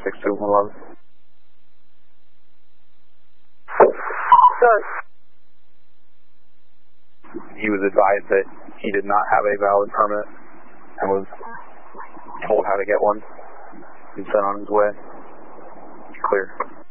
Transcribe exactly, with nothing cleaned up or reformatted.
six two one one. Sir. He was advised that he did not have a valid permit and was told how to get one and sent on his way. Clear.